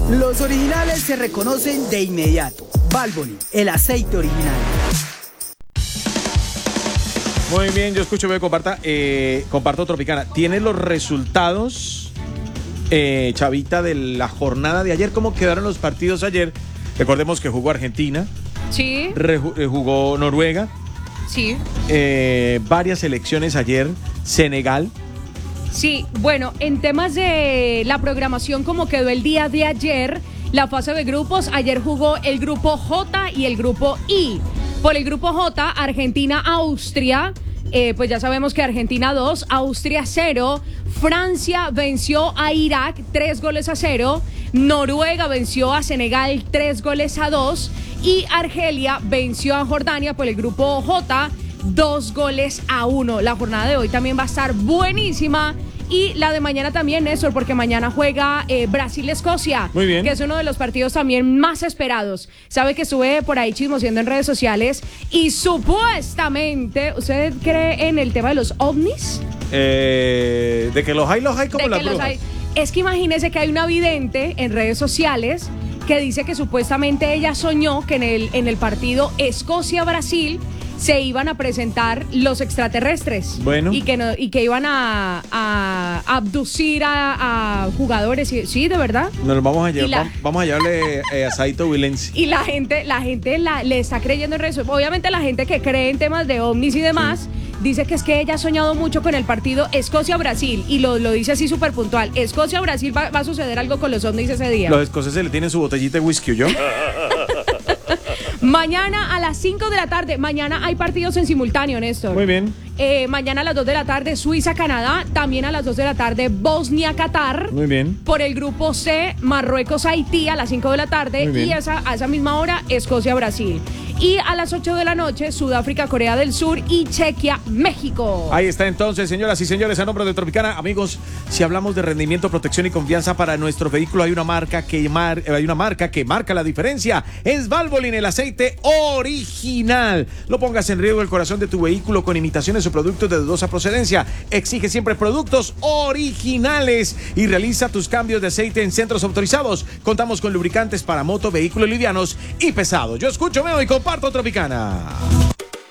Los originales se reconocen de inmediato. Valvoline, el aceite original. Muy bien, yo escucho, veo, comparto Tropicana. ¿Tiene los resultados, Chavita, de la jornada de ayer? ¿Cómo quedaron los partidos ayer? Recordemos que jugó Argentina. Sí. Jugó Noruega. Sí. Varias selecciones ayer. Senegal. Sí, bueno, en temas de la programación, como quedó el día de ayer, la fase de grupos, ayer jugó el grupo J y el grupo I. Por el grupo J, Argentina-Austria, pues ya sabemos que Argentina 2, Austria 0, Francia venció a Irak 3-0, Noruega venció a Senegal 3-2 y Argelia venció a Jordania por el grupo J 2-1. La jornada de hoy también va a estar buenísima. Y la de mañana también, Néstor, porque mañana juega Brasil-Escocia. Muy bien. Que es uno de los partidos también más esperados. Sabe que estuve por ahí chismoseando en redes sociales y supuestamente, ¿usted cree en el tema de los ovnis? De que los hay como las brujas. Es que imagínese que hay una vidente en redes sociales que dice que supuestamente ella soñó que en el partido Escocia-Brasil se iban a presentar los extraterrestres. Bueno. Y que iban a abducir a jugadores. Sí, de verdad. Nos vamos a llevar, vamos a llevarle a Saito Vilenzi. Y la gente le está creyendo en eso. Obviamente la gente que cree en temas de ovnis y demás, sí, dice que es que ella ha soñado mucho con el partido Escocia-Brasil. Y lo dice así súper puntual. Escocia-Brasil va a suceder algo con los ovnis ese día. Los escoceses le tienen su botellita de whisky, ¿yo? Mañana a las 5 de la tarde. Mañana hay partidos en simultáneo, Néstor. Muy bien. Mañana a las 2 de la tarde, Suiza-Canadá. También a las 2 de la tarde, Bosnia-Qatar. Muy bien. Por el grupo C, Marruecos-Haití a las 5 de la tarde. Y a esa misma hora, Escocia-Brasil. Y a las 8 de la noche, Sudáfrica-Corea del Sur y Chequia-México. Ahí está entonces, señoras y señores, a nombre de Tropicana. Amigos, si hablamos de rendimiento, protección y confianza para nuestro vehículo, hay una marca que marca la diferencia. Es Valvoline, el aceite original. No pongas en riesgo el corazón de tu vehículo con imitaciones o productos de dudosa procedencia. Exige siempre productos originales y realiza tus cambios de aceite en centros autorizados. Contamos con lubricantes para moto, vehículos livianos y pesados. Yo escucho, veo y comparto Tropicana.